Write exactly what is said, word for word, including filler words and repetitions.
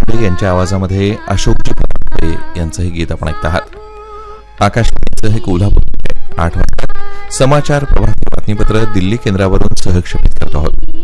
मोरे यांच्या आवाजामध्ये अशोकजी फुले यांचं हे गीत आपण ऐकत आहात। आकाशवाणीचं हे कोल्हापूर आठ वाजता समाचार प्रभात बातमीपत्र दिल्ली केंद्रावरून सहक्षेपित करत आहोत।